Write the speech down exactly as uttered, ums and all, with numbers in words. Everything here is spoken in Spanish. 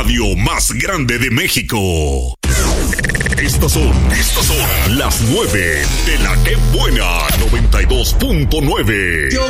radio más grande de México. Estas son, estas son las nueve de la Que Buena noventa y dos punto nueve. Yo